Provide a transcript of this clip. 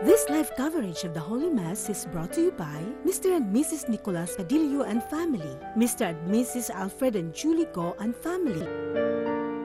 This live coverage of the Holy Mass is brought to you by Mr. and Mrs. Nicolas Padillo and family, Mr. and Mrs. Alfred and Julie Go and family.